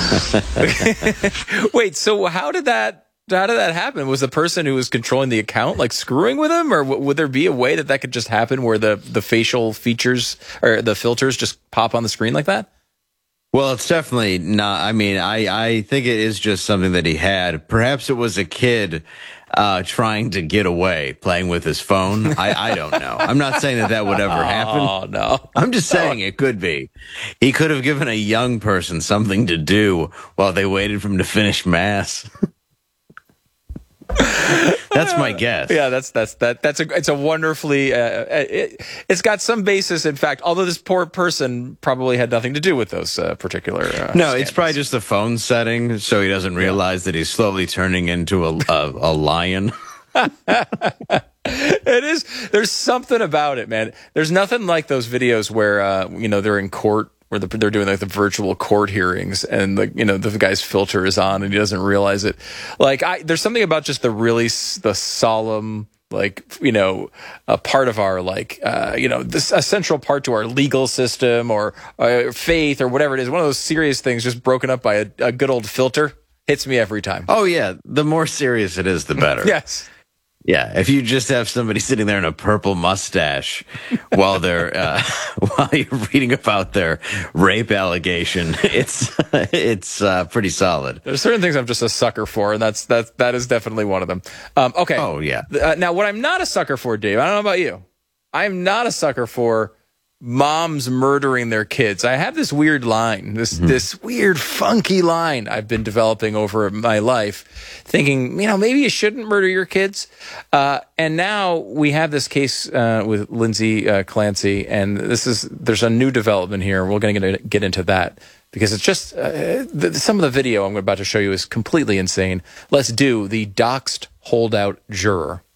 Wait, so how did that happen? Was the person who was controlling the account like screwing with him, or would there be a way that could just happen where the facial features or the filters just pop on the screen like that? Well, it's definitely not. I mean, I think it is just something that he had. Perhaps it was a kid trying to get away, playing with his phone. I don't know. I'm not saying that would ever happen. Oh, no. I'm just saying it could be. He could have given a young person something to do while they waited for him to finish mass. That's my guess. Yeah, it's a wonderfully it's got some basis in fact, although this poor person probably had nothing to do with those particular no, it's probably just the phone setting, so he doesn't realize that he's slowly turning into a lion. It is. There's something about it, man. There's nothing like those videos where they're in court, where they're doing like the virtual court hearings, and the guy's filter is on and he doesn't realize it. Like there's something about just the solemn, like, a part of our, like, this a central part to our legal system or faith or whatever it is. One of those serious things just broken up by a good old filter hits me every time. Oh yeah, the more serious it is, the better. Yes. Yeah, if you just have somebody sitting there in a purple mustache while they're while you're reading about their rape allegation, it's pretty solid. There's certain things I'm just a sucker for, and that is definitely one of them. Okay. Oh yeah. Now, what I'm not a sucker for, Dave, I don't know about you. I'm not a sucker for moms murdering their kids. I have this weird line, this weird funky line I've been developing over my life, thinking, maybe you shouldn't murder your kids. And now we have this case with Lindsay Clancy, and there's a new development here. We're going to get into that because it's just some of the video I'm about to show you is completely insane. Let's do the doxed holdout juror.